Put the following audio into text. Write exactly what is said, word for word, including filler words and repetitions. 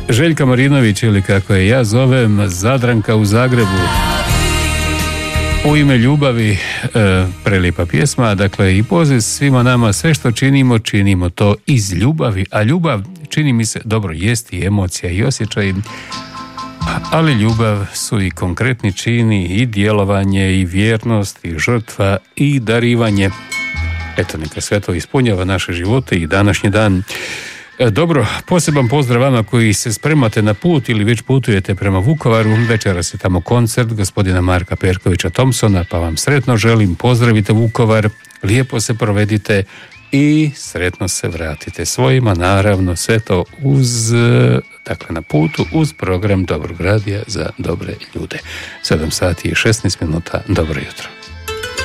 Željka Marinović, ili kako je ja zovem, Zadranka u Zagrebu. U ime ljubavi, e, prelijepa pjesma, dakle i poziv svima nama, sve što činimo, činimo to iz ljubavi, a ljubav, čini mi se, dobro, jest i emocija i osjećaj, ali ljubav su i konkretni čini, i djelovanje, i vjernost, i žrtva, i darivanje. Eto, neka sve to ispunjava naše živote i današnji dan. Dobro, poseban pozdrav vama koji se spremate na put ili već putujete prema Vukovaru. Večeras je tamo koncert gospodina Marka Perkovića Thompsona, pa vam sretno želim, pozdravite Vukovar, lijepo se provedite i sretno se vratite svojima, naravno sve to uz, dakle na putu, uz program Dobrog radija za dobre ljude. sedam sati i šesnaest minuta, dobro jutro.